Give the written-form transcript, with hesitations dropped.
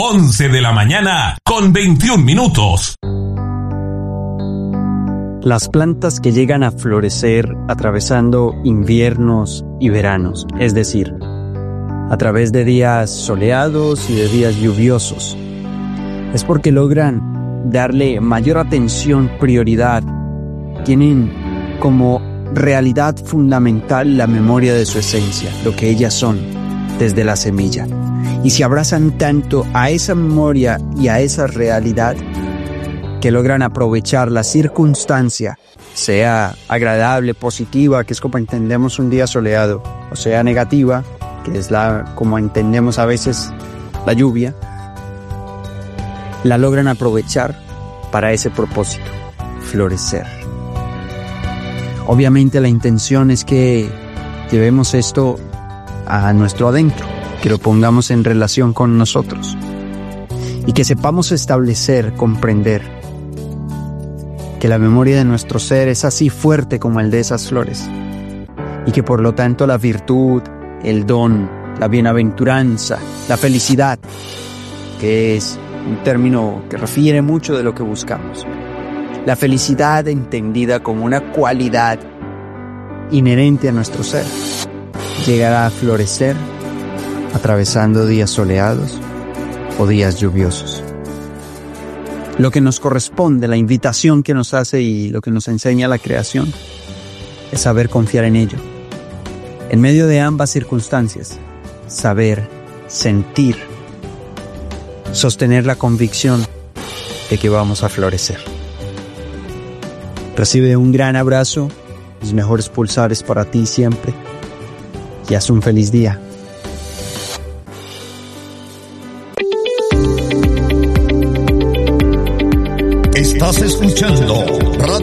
11 de la mañana con 21 minutos. Las plantas que llegan a florecer atravesando inviernos y veranos, es decir, a través de días soleados y de días lluviosos, es porque logran darle mayor atención, prioridad, tienen como realidad fundamental la memoria de su esencia, lo que ellas son desde la semilla. Y se abrazan tanto a esa memoria y a esa realidad que logran aprovechar la circunstancia, sea agradable, positiva, que es como entendemos un día soleado, o sea negativa, que es como entendemos a veces la lluvia, la logran aprovechar para ese propósito, florecer. Obviamente la intención es que llevemos esto a nuestro adentro, que lo pongamos en relación con nosotros y que sepamos establecer, comprender que la memoria de nuestro ser es así fuerte como el de esas flores y que por lo tanto la virtud, el don, la bienaventuranza, la felicidad, que es un término que refiere mucho de lo que buscamos, la felicidad entendida como una cualidad inherente a nuestro ser, llegará a florecer atravesando días soleados o días lluviosos. Lo que nos corresponde, la invitación que nos hace y lo que nos enseña la creación, es saber confiar en ello. En medio de ambas circunstancias, saber, sentir, sostener la convicción de que vamos a florecer. Recibe un gran abrazo, mis mejores pulsares para ti siempre, y haz un feliz día. Estás escuchando Radio